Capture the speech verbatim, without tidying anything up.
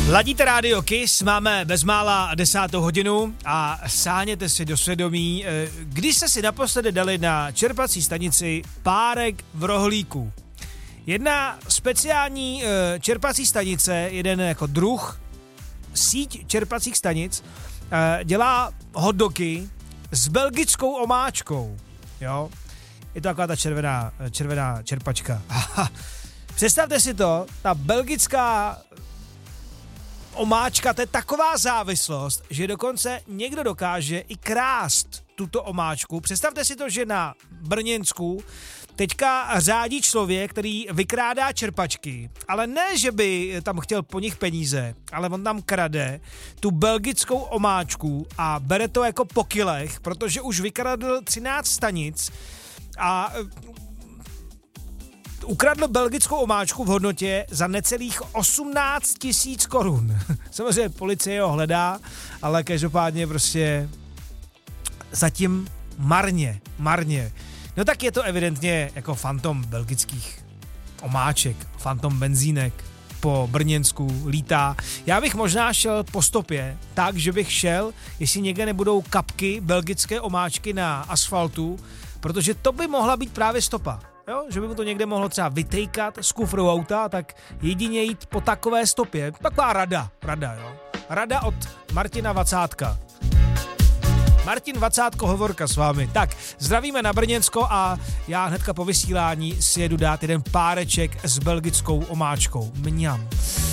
Ladíte rádio Kiss, máme bezmála desátou hodinu a sáhněte si do svědomí, kdy jste si naposledy dali na čerpací stanici párek v rohlíku. Jedna speciální čerpací stanice, jeden jako druh, síť čerpacích stanic, dělá hotdogy s belgickou omáčkou, jo. Je to taková ta červená, červená čerpačka. Představte si to, ta belgická omáčka, to je taková závislost, že dokonce někdo dokáže i krást tuto omáčku. Představte si to, že na Brněnsku teďka řádí člověk, který vykrádá čerpačky, ale ne, že by tam chtěl po nich peníze, ale on tam krade tu belgickou omáčku a bere to jako po kilech, protože už vykradl třináct stanic a ukradl belgickou omáčku v hodnotě za necelých osmnáct tisíc korun. Samozřejmě policie ho hledá, ale každopádně prostě zatím marně, marně. No tak je to evidentně jako fantom belgických omáček, fantom benzínek po Brněnsku lítá. Já bych možná šel po stopě tak, že bych šel, jestli někde nebudou kapky belgické omáčky na asfaltu, protože to by mohla být právě stopa. Jo, že by mu to někde mohlo třeba vytejkat z kufru auta, tak jedině jít po takové stopě. Taková rada, rada, jo. Rada od Martina Vacátka. Martin Vacátko, hovorka s vámi. Tak, zdravíme na Brněnsko a já hnedka po vysílání si jedu dát jeden páreček s belgickou omáčkou. Mňam.